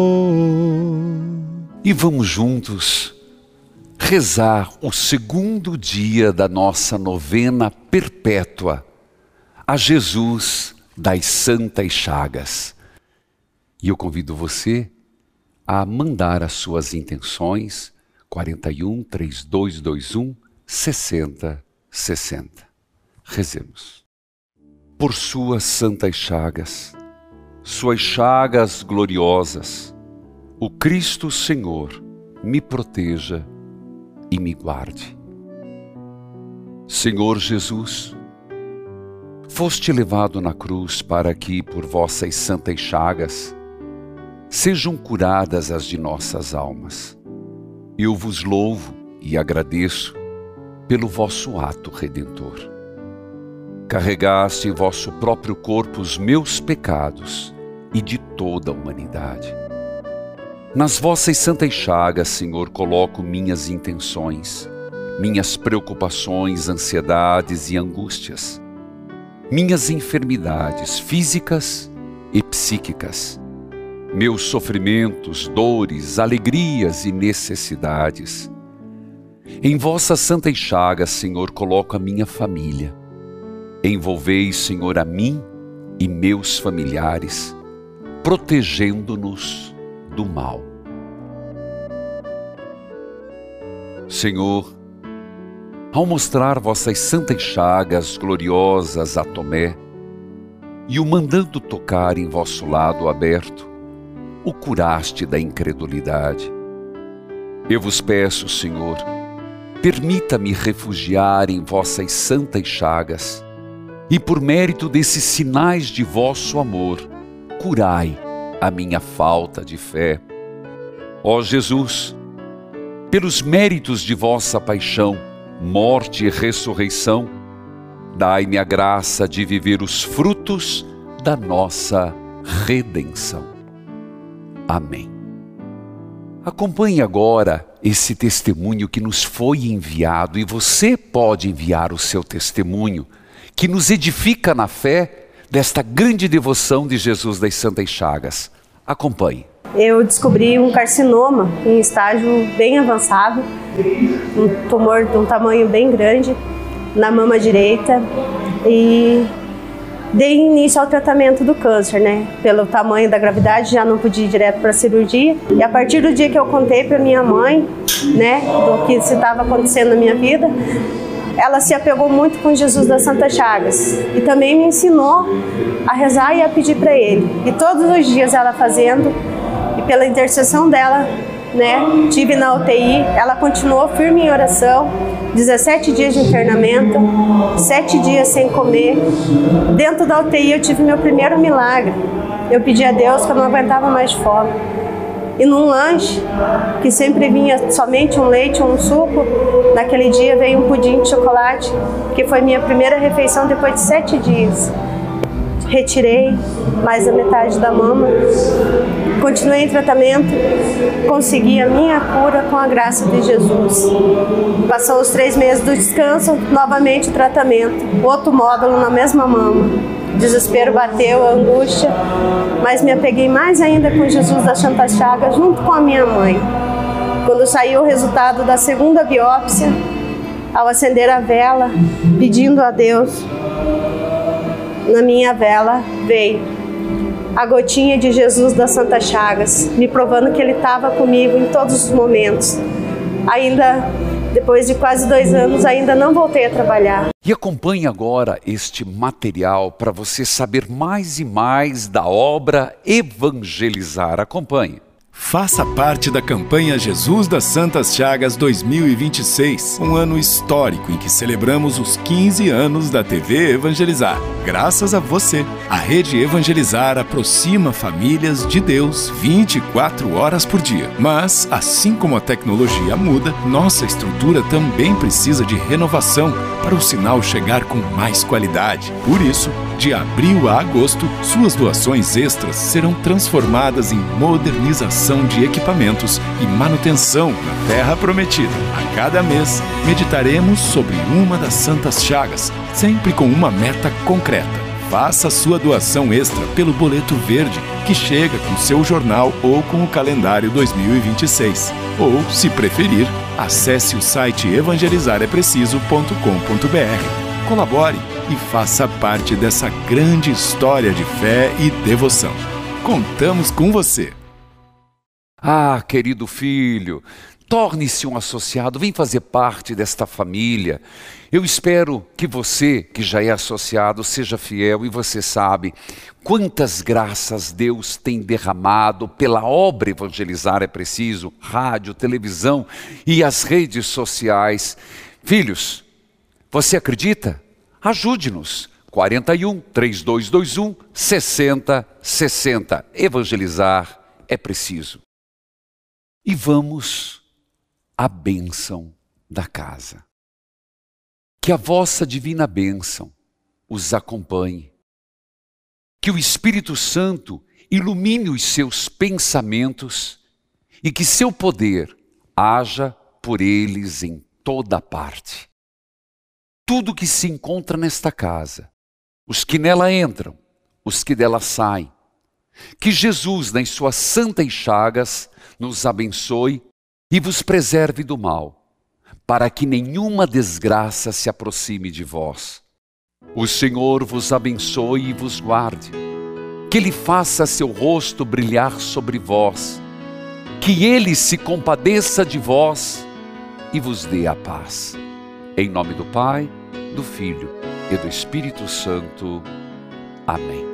E vamos juntos rezar o segundo dia da nossa novena perpétua a Jesus das Santas Chagas. E eu convido você a mandar as suas intenções 41 3221 6060. Rezemos. Por suas santas chagas gloriosas, o Cristo Senhor me proteja e me guarde. Senhor Jesus, foste levado na cruz para que, por vossas santas chagas, sejam curadas as de nossas almas. Eu vos louvo e agradeço pelo vosso ato redentor. Carregaste em vosso próprio corpo os meus pecados e de toda a humanidade. Nas vossas santas chagas, Senhor, coloco minhas intenções, minhas preocupações, ansiedades e angústias, minhas enfermidades físicas e psíquicas, meus sofrimentos, dores, alegrias e necessidades. Em vossas santas chagas, Senhor, coloco a minha família. Envolvei, Senhor, a mim e meus familiares, protegendo-nos do mal. Senhor, ao mostrar vossas santas chagas gloriosas a Tomé e o mandando tocar em vosso lado aberto, o curaste da incredulidade. Eu vos peço, Senhor, permita-me refugiar em vossas santas chagas e, por mérito desses sinais de vosso amor, curai a minha falta de fé. Ó Jesus, pelos méritos de vossa paixão, morte e ressurreição, dai-me a graça de viver os frutos da nossa redenção. Amém. Acompanhe agora esse testemunho que nos foi enviado, e você pode enviar o seu testemunho, que nos edifica na fé desta grande devoção de Jesus das Santas Chagas. Acompanhe. Eu descobri um carcinoma em estágio bem avançado, um tumor de um tamanho bem grande na mama direita, e dei início ao tratamento do câncer, né? Pelo tamanho da gravidade, já não podia ir direto para a cirurgia. E a partir do dia que eu contei para minha mãe, né, do que estava acontecendo na minha vida, ela se apegou muito com Jesus das Santas Chagas e também me ensinou a rezar e a pedir para Ele. E todos os dias ela fazendo, e pela intercessão dela, né, tive na UTI, ela continuou firme em oração, 17 dias de internamento, 7 dias sem comer. Dentro da UTI eu tive meu primeiro milagre. Eu pedi a Deus que eu não aguentava mais fome. E num lanche, que sempre vinha somente um leite ou um suco, naquele dia veio um pudim de chocolate, que foi minha primeira refeição depois de 7 dias. Retirei mais da metade da mama, continuei em tratamento, consegui a minha cura com a graça de Jesus. Passou os 3 meses do descanso, novamente o tratamento, outro módulo na mesma mama. Desespero bateu, a angústia, mas me apeguei mais ainda com Jesus das Santas Chagas, junto com a minha mãe. Quando saiu o resultado da segunda biópsia, ao acender a vela, pedindo a Deus, na minha vela veio a gotinha de Jesus das Santas Chagas, me provando que Ele estava comigo em todos os momentos. Ainda, depois de quase 2 anos, ainda não voltei a trabalhar. E acompanhe agora este material para você saber mais e mais da obra Evangelizar. Acompanhe. Faça parte da campanha Jesus das Santas Chagas 2026, um ano histórico em que celebramos os 15 anos da TV Evangelizar. Graças a você, a Rede Evangelizar aproxima famílias de Deus 24 horas por dia. Mas, assim como a tecnologia muda, nossa estrutura também precisa de renovação para o sinal chegar com mais qualidade. Por isso, de abril a agosto, suas doações extras serão transformadas em modernização de equipamentos e manutenção na Terra Prometida. A cada mês, meditaremos sobre uma das Santas Chagas, sempre com uma meta concreta: faça a sua doação extra pelo boleto verde, que chega com seu jornal ou com o calendário 2026. Ou, se preferir, acesse o site evangelizarepreciso.com.br. Colabore e faça parte dessa grande história de fé e devoção. Contamos com você! Ah, querido filho, torne-se um associado, vem fazer parte desta família. Eu espero que você, que já é associado, seja fiel, e você sabe quantas graças Deus tem derramado pela obra Evangelizar é Preciso, rádio, televisão e as redes sociais. Filhos, você acredita? Ajude-nos. 41-3221-6060. Evangelizar é preciso. E vamos à bênção da casa. Que a vossa divina bênção os acompanhe. Que o Espírito Santo ilumine os seus pensamentos e que seu poder haja por eles em toda parte. Tudo que se encontra nesta casa, os que nela entram, os que dela saem, que Jesus, nas suas santas chagas, nos abençoe e vos preserve do mal, para que nenhuma desgraça se aproxime de vós. O Senhor vos abençoe e vos guarde, que Ele faça seu rosto brilhar sobre vós, que Ele se compadeça de vós e vos dê a paz. Em nome do Pai, do Filho e do Espírito Santo. Amém.